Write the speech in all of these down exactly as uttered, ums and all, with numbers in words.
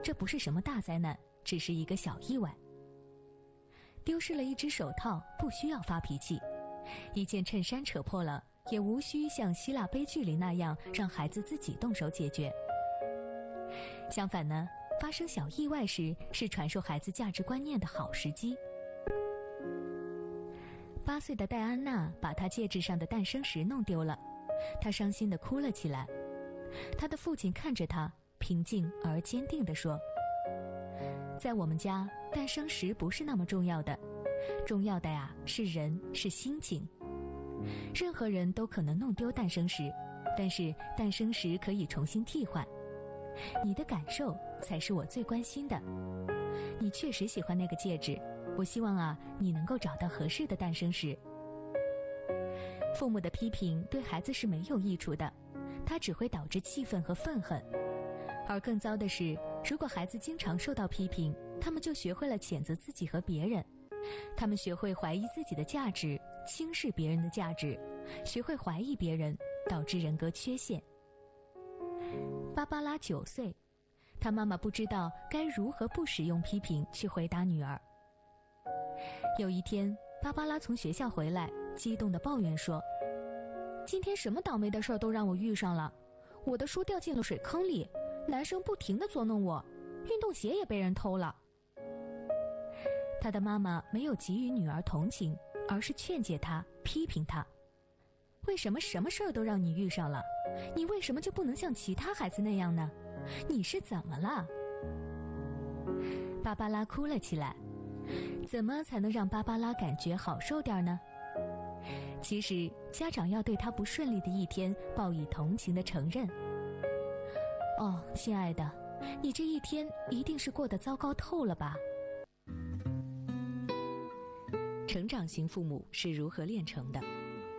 这不是什么大灾难，只是一个小意外。丢失了一只手套，不需要发脾气；一件衬衫扯破了，也无需像希腊悲剧里那样让孩子自己动手解决。相反呢，发生小意外时是传授孩子价值观念的好时机。八岁的戴安娜把她戒指上的诞生石弄丢了，她伤心地哭了起来。她的父亲看着她，平静而坚定地说：在我们家，诞生石不是那么重要的，重要的呀是人，是心情。任何人都可能弄丢诞生石，但是诞生石可以重新替换。你的感受才是我最关心的。你确实喜欢那个戒指，我希望啊，你能够找到合适的诞生石。父母的批评对孩子是没有益处的，它只会导致气愤和愤恨。而更糟的是，如果孩子经常受到批评，他们就学会了谴责自己和别人，他们学会怀疑自己的价值，轻视别人的价值，学会怀疑别人，导致人格缺陷。芭芭拉九岁，她妈妈不知道该如何不使用批评去回答女儿。有一天，芭芭拉从学校回来，激动地抱怨说：今天什么倒霉的事儿都让我遇上了，我的书掉进了水坑里，男生不停地捉弄我，运动鞋也被人偷了。她的妈妈没有给予女儿同情，而是劝诫她，批评她：为什么什么事儿都让你遇上了？你为什么就不能像其他孩子那样呢？你是怎么了？芭芭拉哭了起来。怎么才能让芭芭拉感觉好受点呢？其实，家长要对她不顺利的一天报以同情的承认。哦，亲爱的，你这一天一定是过得糟糕透了吧？成长型父母是如何炼成的？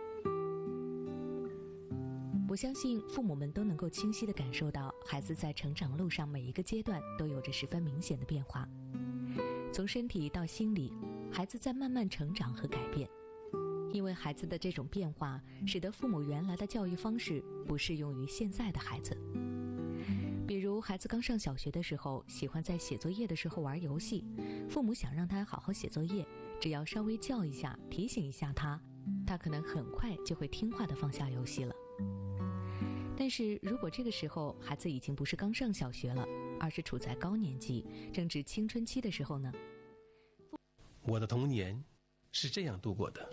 我相信父母们都能够清晰地感受到，孩子在成长路上每一个阶段都有着十分明显的变化。从身体到心理，孩子在慢慢成长和改变。因为孩子的这种变化，使得父母原来的教育方式不适用于现在的孩子。比如孩子刚上小学的时候，喜欢在写作业的时候玩游戏，父母想让他好好写作业，只要稍微叫一下，提醒一下他，他可能很快就会听话地放下游戏了。但是如果这个时候孩子已经不是刚上小学了，而是处在高年级，正值青春期的时候呢？ 我的童年是这样度过的。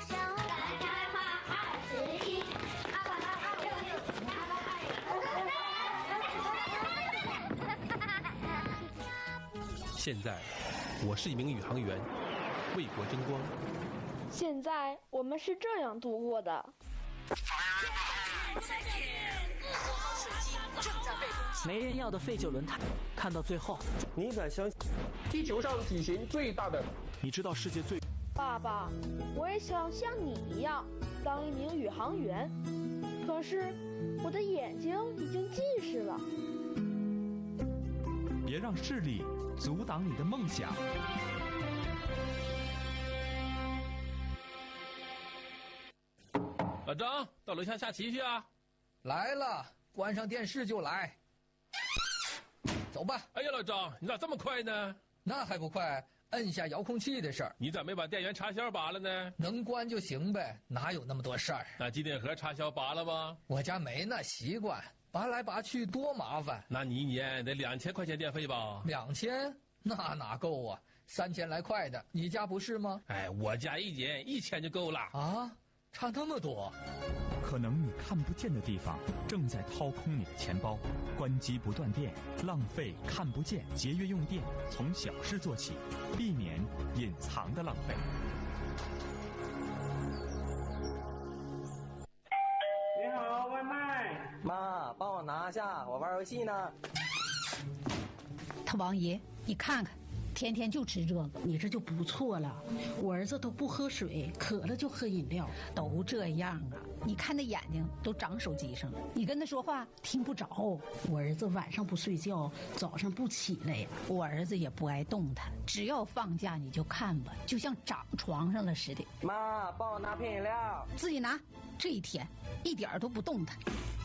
现在我是一名宇航员，为国争光。 现在我们是这样度过的。 没人要的废旧轮胎，看到最后， 你敢相信地球上体型最大的？ 你知道世界最…… 爸爸，我也想像你一样当一名宇航员，可是我的眼睛已经近视了。 别让视力阻挡你的梦想。 老张，到楼下下棋去啊！ 来了，关上电视就来。走吧。 哎呀，老张，你咋这么快呢？ 那还不快，摁下遥控器的事儿。 你咋没把电源插销拔了呢？ 能关就行呗，哪有那么多事儿？ 那机顶盒插销拔了吗？ 我家没那习惯，拔来拔去多麻烦。 那你一年得两千块钱电费吧？ 两千？那哪够啊？三千来块的，你家不是吗？ 哎，我家一年一千就够了。 啊，差那么多？ 可能你看不见的地方正在掏空你的钱包。关机不断电，浪费看不见，节约用电，从小事做起，避免隐藏的浪费。 你好，外卖。 妈，帮我拿下，我玩游戏呢。 他王爷，你看看，天天就吃这个， 你这就不错了。我儿子都不喝水，渴了就喝饮料， 都这样啊。你看那眼睛都长手机上了，你跟他说话听不着。 我儿子晚上不睡觉，早上不起来呀。 我儿子也不爱动弹，只要放假你就看吧，就像长床上了似的。 妈，帮我拿瓶饮料。 自己拿，这一天一点都不动弹。